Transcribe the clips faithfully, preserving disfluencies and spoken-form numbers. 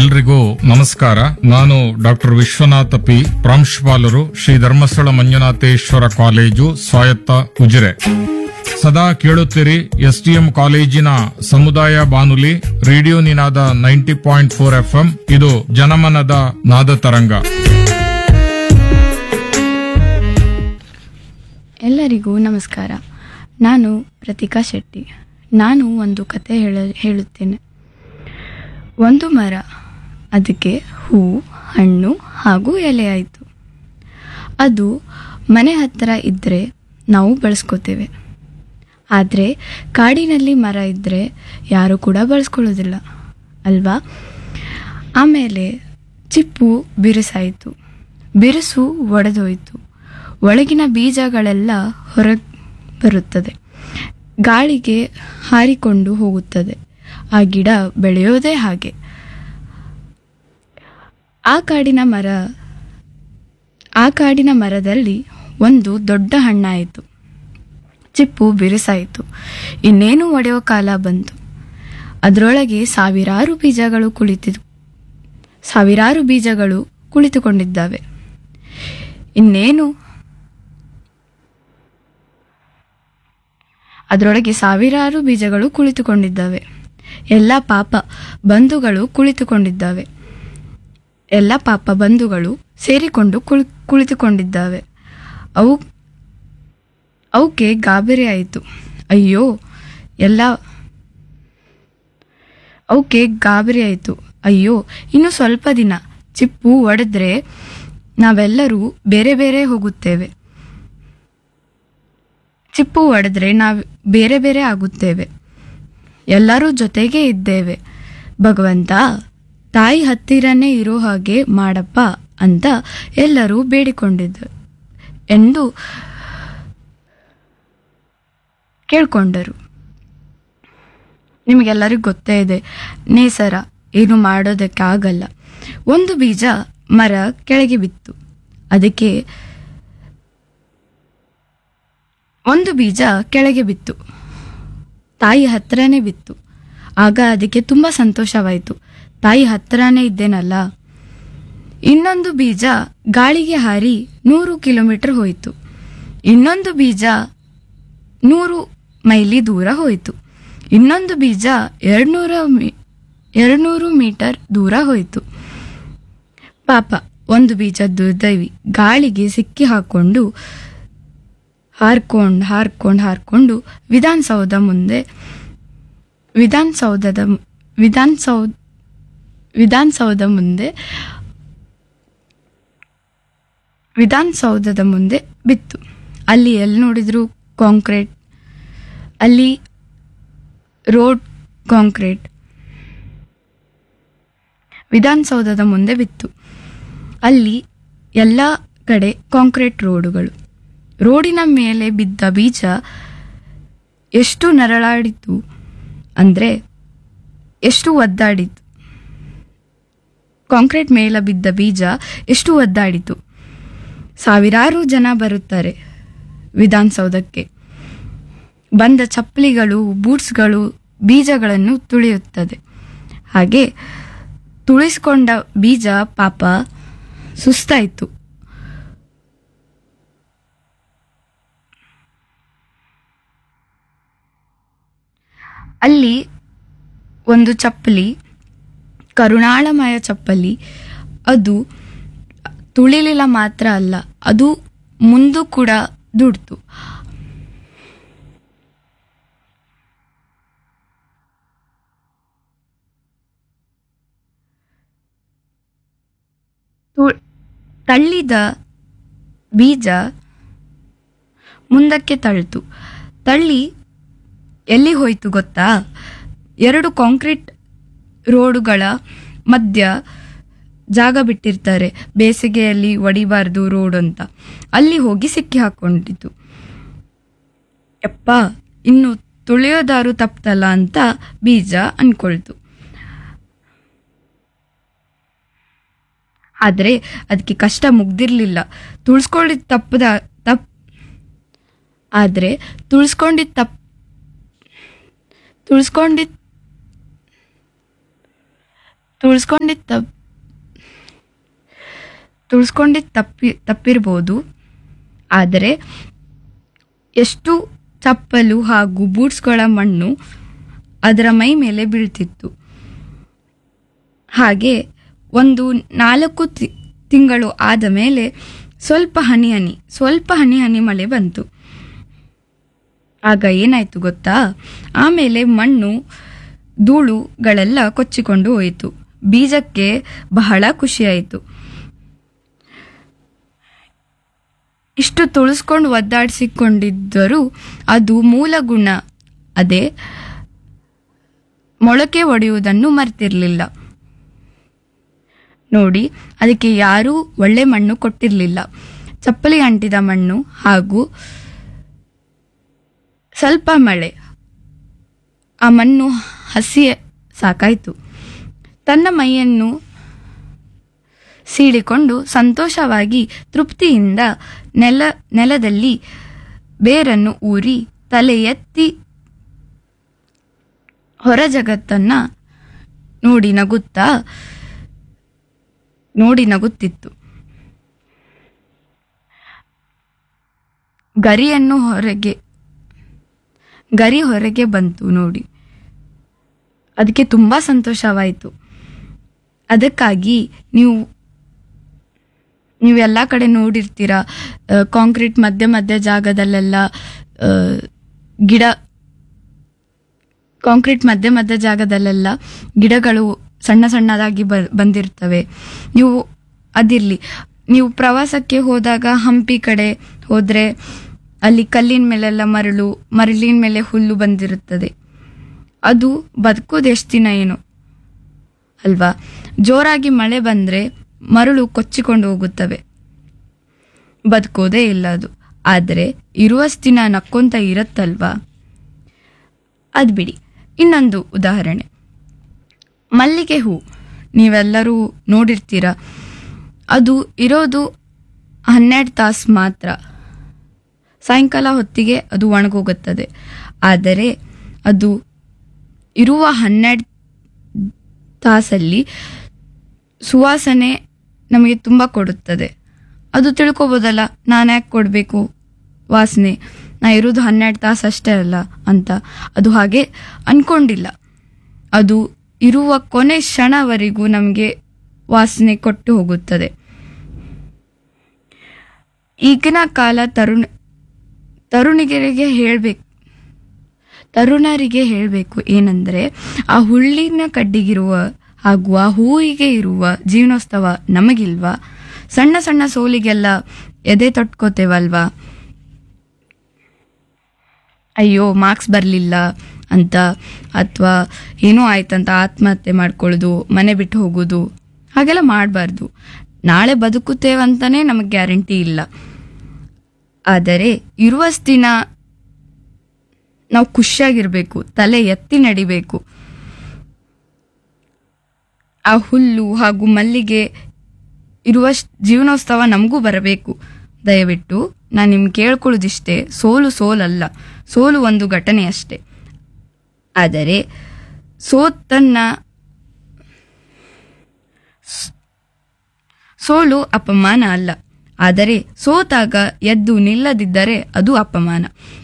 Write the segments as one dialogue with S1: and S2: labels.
S1: ಎಲ್ರಿಗೂ ನಮಸ್ಕಾರ. ನಾನು ಡಾಕ್ಟರ್ ವಿಶ್ವನಾಥ ಪಿ, ಪ್ರಾಂಶುಪಾಲರು, ಶ್ರೀ ಧರ್ಮಸ್ಥಳ ಮಂಜುನಾಥೇಶ್ವರ ಕಾಲೇಜು, ಸ್ವಾಯತ್ತ ಉಜಿರೆ. ಸದಾ ಕೇಳುತ್ತೀರಿ ಎಸ್ಟಿಎಂ ಕಾಲೇಜಿನ ಸಮುದಾಯ ಬಾನುಲಿ ರೇಡಿಯೋ ನಿನಾದ ನೈಂಟಿ ಪಾಯಿಂಟ್ ಫೋರ್ ಎಫ್ಎಂ. ಇದು ಜನಮನದ ನಾದ ತರಂಗ.
S2: ಎಲ್ಲರಿಗೂ ನಮಸ್ಕಾರ. ನಾನು ಪ್ರತಿಕಾ ಶೆಟ್ಟಿ. ನಾನು ಒಂದು ಕತೆ ಹೇಳ ಹೇಳುತ್ತೇನೆ. ಒಂದು ಮರ, ಅದಕ್ಕೆ ಹೂ, ಹಣ್ಣು ಹಾಗೂ ಎಲೆ ಆಯಿತು. ಅದು ಮನೆ ಹತ್ತಿರ ಇದ್ದರೆ ನಾವು ಬಳಸ್ಕೋತೇವೆ. ಆದರೆ ಕಾಡಿನಲ್ಲಿ ಮರ ಇದ್ದರೆ ಯಾರೂ ಕೂಡ ಬಳಸ್ಕೊಳ್ಳೋದಿಲ್ಲ ಅಲ್ವಾ? ಆಮೇಲೆ ಚಿಪ್ಪು ಬಿರುಸಾಯಿತು. ಬಿರುಸು ಒಡೆದೋಯಿತು. ಒಳಗಿನ ಬೀಜಗಳೆಲ್ಲ ಹೊರಗೆ ಬರುತ್ತದೆ, ಗಾಳಿಗೆ ಹಾರಿಕೊಂಡು ಹೋಗುತ್ತದೆ. ಆ ಗಿಡ ಬೆಳೆಯೋದೇ ಹಾಗೆ. ಆ ಕಾಡಿನ ಮರ ಆ ಕಾಡಿನ ಮರದಲ್ಲಿ ಒಂದು ದೊಡ್ಡ ಹಣ್ಣಾಯಿತು. ಚಿಪ್ಪು ಬಿರುಸಾಯಿತು. ಇನ್ನೇನು ಒಡೆಯೋ ಕಾಲ ಬಂತು. ಅದರೊಳಗೆ ಸಾವಿರಾರು ಬೀಜಗಳು ಕುಳಿತು ಸಾವಿರಾರು ಬೀಜಗಳು ಕುಳಿತುಕೊಂಡಿದ್ದಾವೆ. ಇನ್ನೇನು ಅದರೊಳಗೆ ಸಾವಿರಾರು ಬೀಜಗಳು ಕುಳಿತುಕೊಂಡಿದ್ದಾವೆ. ಎಲ್ಲ ಪಾಪ ಬಂಧುಗಳು ಕುಳಿತುಕೊಂಡಿದ್ದಾವೆ. ಎಲ್ಲ ಪಾಪ ಬಂಧುಗಳು ಸೇರಿಕೊಂಡು ಕುಳಿ ಕುಳಿತುಕೊಂಡಿದ್ದಾವೆ. ಅವು ಅವಕ್ಕೆ ಗಾಬರಿ ಆಯಿತು. ಅಯ್ಯೋ ಎಲ್ಲ ಅವಕ್ಕೆ ಗಾಬರಿ ಆಯಿತು. ಅಯ್ಯೋ ಇನ್ನು ಸ್ವಲ್ಪ ದಿನ ಚಿಪ್ಪು ಒಡೆದ್ರೆ ನಾವೆಲ್ಲರೂ ಬೇರೆ ಬೇರೆ ಹೋಗುತ್ತೇವೆ. ಚಿಪ್ಪು ಒಡೆದ್ರೆ ನಾವು ಬೇರೆ ಬೇರೆ ಆಗುತ್ತೇವೆ. ಎಲ್ಲರೂ ಜೊತೆಗೇ ಇದ್ದೇವೆ. ಭಗವಂತ, ತಾಯಿ ಹತ್ತಿರನೇ ಇರೋ ಹಾಗೆ ಮಾಡಪ್ಪ ಅಂತ ಎಲ್ಲರೂ ಬೇಡಿಕೊಂಡಿದ್ದರು ಎಂದು ಕೇಳ್ಕೊಂಡರು. ನಿಮಗೆಲ್ಲರಿಗೂ ಗೊತ್ತೇ ಇದೆ, ನೇಸರ ಏನು ಮಾಡೋದಕ್ಕೆ ಆಗಲ್ಲ. ಒಂದು ಬೀಜ ಮರ ಕೆಳಗೆ ಬಿತ್ತು. ಅದಕ್ಕೆ ಒಂದು ಬೀಜ ಕೆಳಗೆ ಬಿತ್ತು ತಾಯಿ ಹತ್ತಿರನೇ ಬಿತ್ತು. ಆಗ ಅದಕ್ಕೆ ತುಂಬ ಸಂತೋಷವಾಯಿತು. ತಾಯಿ ಹತ್ತಿರನೇ ಇದ್ದೇನಲ್ಲ. ಇನ್ನೊಂದು ಬೀಜ ಗಾಳಿಗೆ ಹಾರಿ ನೂರು ಕಿಲೋಮೀಟರ್ ಹೋಯಿತು. ಇನ್ನೊಂದು ಬೀಜ ನೂರು ಮೈಲಿ ದೂರ ಹೋಯಿತು. ಇನ್ನೊಂದು ಬೀಜ ಎರಡ್ನೂರ ಮೀ ಎರಡ್ನೂರು ಮೀಟರ್ ದೂರ ಹೋಯಿತು. ಪಾಪ ಒಂದು ಬೀಜ ದುರ್ದೈವಿ ಗಾಳಿಗೆ ಸಿಕ್ಕಿ ಹಾಕೊಂಡು ಹಾರ್ಕೊಂಡು ಹಾರ್ಕೊಂಡು ಹಾರ್ಕೊಂಡು ವಿಧಾನಸೌಧ ಮುಂದೆ ವಿಧಾನಸೌಧದ ವಿಧಾನಸೌಧ ವಿಧಾನಸೌಧ ಮುಂದೆ ವಿಧಾನಸೌಧದ ಮುಂದೆ ಬಿತ್ತು. ಅಲ್ಲಿ ಎಲ್ಲಿ ನೋಡಿದ್ರು ಕಾಂಕ್ರೀಟ್, ಅಲ್ಲಿ ರೋಡ್ ಕಾಂಕ್ರೀಟ್. ವಿಧಾನಸೌಧದ ಮುಂದೆ ಬಿತ್ತು. ಅಲ್ಲಿ ಎಲ್ಲ ಕಡೆ ಕಾಂಕ್ರೀಟ್ ರೋಡುಗಳು. ರೋಡಿನ ಮೇಲೆ ಬಿದ್ದ ಬೀಜ ಎಷ್ಟು ನರಳಾಡಿತು ಅಂದರೆ ಎಷ್ಟು ಒದ್ದಾಡಿತು. ಕಾಂಕ್ರೀಟ್ ಮೇಲೆ ಬಿದ್ದ ಬೀಜ ಎಷ್ಟು ಒದ್ದಾಡಿತು. ಸಾವಿರಾರು ಜನ ಬರುತ್ತಾರೆ ವಿಧಾನಸೌಧಕ್ಕೆ. ಬಂದ ಚಪ್ಪಲಿಗಳು, ಬೂಟ್ಸ್ಗಳು ಬೀಜಗಳನ್ನು ತುಳಿಯುತ್ತದೆ. ಹಾಗೆ ತುಳಿಸ್ಕೊಂಡ ಬೀಜ ಪಾಪ ಸುಸ್ತಾಯಿತು. ಅಲ್ಲಿ ಒಂದು ಚಪ್ಪಲಿ, ಕರುಣಾಳಮಯ ಚಪ್ಪಲಿ, ಅದು ತುಳಿಲಿಲ್ಲ ಮಾತ್ರ ಅಲ್ಲ, ಅದು ಮುಂದೂ ಕೂಡ ದುಡ್ತು. ತಳ್ಳಿದ ಬೀಜ ಮುಂದಕ್ಕೆ ತಳ್ಳಿತು. ತಳ್ಳಿ ಎಲ್ಲಿ ಹೋಯಿತು ಗೊತ್ತಾ? ಎರಡು ಕಾಂಕ್ರೀಟ್ ರೋಡುಗಳ ಮಧ್ಯ ಜಾಗ ಬಿಟ್ಟಿರ್ತಾರೆ, ಬೇಸಿಗೆಯಲ್ಲಿ ಒಡಿಬಾರ್ದು ರೋಡ್ ಅಂತ. ಅಲ್ಲಿ ಹೋಗಿ ಸಿಕ್ಕಿ ಹಾಕೊಂಡಿತು. ಯಪ್ಪ, ಇನ್ನು ತುಳಿಯೋದಾರು ತಪ್ಪಲ್ಲ ಅಂತ ಬೀಜ ಅನ್ಕೊಳ್ತು. ಆದರೆ ಅದಕ್ಕೆ ಕಷ್ಟ ಮುಗ್ದಿರ್ಲಿಲ್ಲ. ತುಳಿಸ್ಕೊಂಡಿದ್ದ ತಪ್ಪದ ತಪ್ ಆದರೆ ತುಳಿಸ್ಕೊಂಡಿದ್ದ ತಪ್ ತುಳಿಸ್ಕೊಂಡಿದ್ದ ತುಳ್ಸ್ಕೊಂಡಿದ್ದ ತಪ್ ತುಳ್ಸ್ಕೊಂಡಿದ್ದ ತಪ್ಪಿ ತಪ್ಪಿರ್ಬೋದು, ಆದರೆ ಎಷ್ಟು ಚಪ್ಪಲು ಹಾಗೂ ಬೂಟ್ಸ್ಗಳ ಮಣ್ಣು ಅದರ ಮೈ ಮೇಲೆ ಬೀಳ್ತಿತ್ತು. ಹಾಗೆ ಒಂದು ನಾಲ್ಕು ತಿ ತಿಂಗಳು ಆದ ಮೇಲೆ ಸ್ವಲ್ಪ ಹನಿ ಹನಿ ಸ್ವಲ್ಪ ಹನಿ ಹನಿ ಮಳೆ ಬಂತು. ಆಗ ಏನಾಯ್ತು ಗೊತ್ತಾ? ಆಮೇಲೆ ಮಣ್ಣು ಧೂಳುಗಳೆಲ್ಲ ಕೊಚ್ಚಿಕೊಂಡು ಹೋಯಿತು. ಬೀಜಕ್ಕೆ ಬಹಳ ಖುಷಿಯಾಯಿತು. ಇಷ್ಟು ತುಳಿಸ್ಕೊಂಡು ಒದ್ದಾಡಿಸಿಕೊಂಡಿದ್ದರೂ ಅದು ಮೂಲ ಗುಣ, ಅದೇ ಮೊಳಕೆ ಒಡೆಯುವುದನ್ನು ಮರ್ತಿರಲಿಲ್ಲ. ನೋಡಿ, ಅದಕ್ಕೆ ಯಾರೂ ಒಳ್ಳೆ ಮಣ್ಣು ಕೊಟ್ಟಿರಲಿಲ್ಲ. ಚಪ್ಪಲಿ ಅಂಟಿದ ಮಣ್ಣು ಹಾಗೂ ಸ್ವಲ್ಪ ಮಳೆ, ಆ ಮಣ್ಣು ಹಸಿ ಸಾಕಾಯಿತು. ತನ್ನ ಮೈಯನ್ನು ಸೀಳಿಕೊಂಡು ಸಂತೋಷವಾಗಿ ತೃಪ್ತಿಯಿಂದ ನೆಲ ನೆಲದಲ್ಲಿ ಬೇರನ್ನು ಊರಿ ತಲೆ ಎತ್ತಿ ಹೊರ ಜಗತ್ತನ್ನ ನೋಡಿ ನಗುತ್ತಾ ನೋಡಿ ನಗುತ್ತಿತ್ತು. ಗರಿಯನ್ನು ಹೊರಗೆ ಗರಿ ಹೊರಗೆ ಬಂತು ನೋಡಿ. ಅದಕ್ಕೆ ತುಂಬಾ ಸಂತೋಷವಾಯಿತು. ಅದಕ್ಕಾಗಿ ನೀವು ನೀವು ಎಲ್ಲ ಕಡೆ ನೋಡಿರ್ತೀರ, ಕಾಂಕ್ರೀಟ್ ಮಧ್ಯ ಮಧ್ಯ ಜಾಗದಲ್ಲೆಲ್ಲ ಗಿಡ ಕಾಂಕ್ರೀಟ್ ಮಧ್ಯ ಮಧ್ಯ ಜಾಗದಲ್ಲೆಲ್ಲ ಗಿಡಗಳು ಸಣ್ಣ ಸಣ್ಣದಾಗಿ ಬ ಬಂದಿರ್ತವೆ. ನೀವು ಅದಿರಲಿ, ನೀವು ಪ್ರವಾಸಕ್ಕೆ ಹೋದಾಗ ಹಂಪಿ ಕಡೆ ಹೋದರೆ ಅಲ್ಲಿ ಕಲ್ಲಿನ ಮೇಲೆಲ್ಲ ಮರಳು, ಮರಳಿನ ಮೇಲೆ ಹುಲ್ಲು ಬಂದಿರುತ್ತದೆ. ಅದು ಬದುಕೋದು ಎಷ್ಟು ದಿನ ಏನು ಅಲ್ವಾ? ಜೋರಾಗಿ ಮಳೆ ಬಂದರೆ ಮರಳು ಕೊಚ್ಚಿಕೊಂಡು ಹೋಗುತ್ತವೆ, ಬದುಕೋದೇ ಇಲ್ಲ ಅದು. ಆದರೆ ಇರುವಷ್ಟು ದಿನ ನಕ್ಕೊಂತ ಇರತ್ತಲ್ವಾ? ಅದು ಬಿಡಿ. ಇನ್ನೊಂದು ಉದಾಹರಣೆ, ಮಲ್ಲಿಗೆ ಹೂ ನೀವೆಲ್ಲರೂ ನೋಡಿರ್ತೀರ. ಅದು ಇರೋದು ಹನ್ನೆರಡು ತಾಸು ಮಾತ್ರ. ಸಾಯಂಕಾಲ ಹೊತ್ತಿಗೆ ಅದು ಒಣಗೋಗುತ್ತದೆ. ಆದರೆ ಅದು ಇರುವ ಹನ್ನೆರಡು ತಾಸಲ್ಲಿ ಸುವಾಸನೆ ನಮಗೆ ತುಂಬ ಕೊಡುತ್ತದೆ. ಅದು ತಿಳ್ಕೊಬೋದಲ್ಲ, ನಾನು ಯಾಕೆ ಕೊಡಬೇಕು ವಾಸನೆ, ನಾ ಇರೋದು ಹನ್ನೆರಡು ತಾಸು ಅಷ್ಟೇ ಅಲ್ಲ ಅಂತ. ಅದು ಹಾಗೆ ಅನ್ಕೊಂಡಿಲ್ಲ. ಅದು ಇರುವ ಕೊನೆ ಕ್ಷಣವರೆಗೂ ನಮಗೆ ವಾಸನೆ ಕೊಟ್ಟು ಹೋಗುತ್ತದೆ. ಈಗಿನ ಕಾಲ ತರುಣ ತರುಣಿಗರಿಗೆ ಹೇಳಬೇಕು ತರುಣರಿಗೆ ಹೇಳಬೇಕು ಏನಂದರೆ, ಆ ಹುಲ್ಲಿನ ಕಡ್ಡಿಗಿರುವ ಹಾಗೂ ಆ ಹೂವಿಗೆ ಇರುವ ಜೀವನೋತ್ಸವ ನಮಗಿಲ್ವಾ? ಸಣ್ಣ ಸಣ್ಣ ಸೋಲಿಗೆಲ್ಲ ಎದೆ ತೊಟ್ಕೋತೇವಲ್ವಾ? ಅಯ್ಯೋ ಮಾರ್ಕ್ಸ್ ಬರಲಿಲ್ಲ ಅಂತ, ಅಥವಾ ಏನೋ ಆಯ್ತಂತ ಆತ್ಮಹತ್ಯೆ ಮಾಡ್ಕೊಳ್ಳೋದು, ಮನೆ ಬಿಟ್ಟು ಹೋಗೋದು, ಹಾಗೆಲ್ಲ ಮಾಡಬಾರ್ದು. ನಾಳೆ ಬದುಕುತ್ತೇವಂತಲೇ ನಮಗೆ ಗ್ಯಾರಂಟಿ ಇಲ್ಲ. ಆದರೆ ಇರುವಷ್ಟು ದಿನ ನಾವು ಖುಷಿಯಾಗಿರಬೇಕು, ತಲೆ ಎತ್ತಿ ನಡಿಬೇಕು. ಆ ಹುಲ್ಲು ಹಾಗೂ ಮಲ್ಲಿಗೆ ಇರುವಷ್ಟು ಜೀವನೋತ್ಸವ ನಮಗೂ ಬರಬೇಕು. ದಯವಿಟ್ಟು ನಾನು ನಿಮ್ಗೆ ಕೇಳ್ಕೊಳ್ಳೋದಿಷ್ಟೇ, ಸೋಲು ಸೋಲಲ್ಲ, ಸೋಲು ಒಂದು ಘಟನೆ ಅಷ್ಟೆ. ಆದರೆ ಸೋತನ್ನ ಸೋಲು ಅಪಮಾನ ಅಲ್ಲ. ಆದರೆ ಸೋತಾಗ ಎದ್ದು ನಿಲ್ಲದಿದ್ದರೆ ಅದು ಅಪಮಾನ.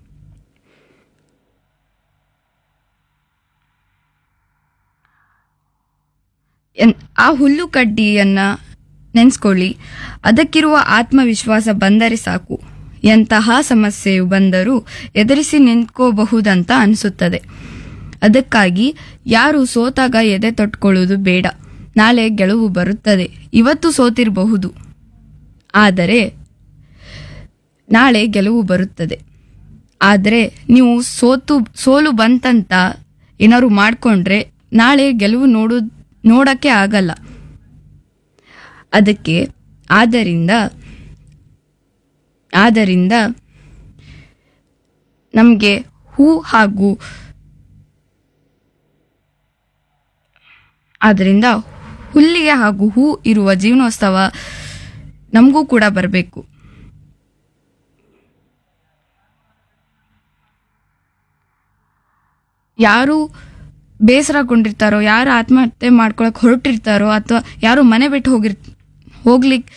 S2: ಆ ಹುಲ್ಲು ಕಡ್ಡಿಯನ್ನ ನೆನೆಸ್ಕೊಳ್ಳಿ. ಅದಕ್ಕಿರುವ ಆತ್ಮವಿಶ್ವಾಸ ಬಂದರೆ ಸಾಕು, ಎಂತಹ ಸಮಸ್ಯೆಯು ಬಂದರೂ ಎದುರಿಸಿ ನಿಂತ್ಕೋಬಹುದಂತ ಅನಿಸುತ್ತದೆ. ಅದಕ್ಕಾಗಿ ಯಾರು ಸೋತಾಗ ಎದೆ ತೊಟ್ಕೊಳ್ಳೋದು ಬೇಡ. ನಾಳೆ ಗೆಲುವು ಬರುತ್ತದೆ. ಇವತ್ತು ಸೋತಿರಬಹುದು, ಆದರೆ ನಾಳೆ ಗೆಲುವು ಬರುತ್ತದೆ. ಆದರೆ ನೀವು ಸೋತು ಸೋಲು ಬಂತಂತ ಏನಾದ್ರು ಮಾಡಿಕೊಂಡ್ರೆ ನಾಳೆ ಗೆಲುವು ನೋಡು ನೋಡಕ್ಕೆ ಆಗಲ್ಲ. ಅದಕ್ಕೆ ಆದ್ದರಿಂದ ಆದ್ದರಿಂದ ನಮಗೆ ಹೂ ಹಾಗೂ ಆದ್ದರಿಂದ ಹುಲ್ಲಿಗೆ ಹಾಗೂ ಹೂ ಇರುವ ಜೀವನೋತ್ಸವ ನಮಗೂ ಕೂಡ ಬರಬೇಕು. ಯಾರು ಬೇಸರಗೊಂಡಿರ್ತಾರೋ, ಯಾರು ಆತ್ಮಹತ್ಯೆ ಮಾಡ್ಕೊಳಕ್ ಹೊರಟಿರ್ತಾರೋ, ಅಥವಾ ಯಾರು ಮನೆ ಬಿಟ್ಟು ಹೋಗಿರ್ ಹೋಗ್ಲಿಕ್ಕೆ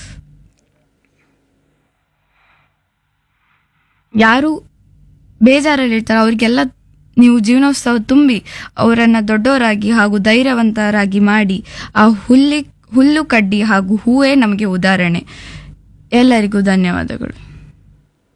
S2: ಯಾರು ಬೇಜಾರಲ್ಲಿರ್ತಾರೋ ಅವ್ರಿಗೆಲ್ಲ ನೀವು ಜೀವನೋತ್ಸವ ತುಂಬಿ ಅವರನ್ನ ದೊಡ್ಡವರಾಗಿ ಹಾಗೂ ಧೈರ್ಯವಂತರಾಗಿ ಮಾಡಿ. ಆ ಹುಲ್ಲಿ ಹುಲ್ಲು ಕಡ್ಡಿ ಹಾಗೂ ಹೂವೇ ನಮಗೆ ಉದಾಹರಣೆ. ಎಲ್ಲರಿಗೂ ಧನ್ಯವಾದಗಳು.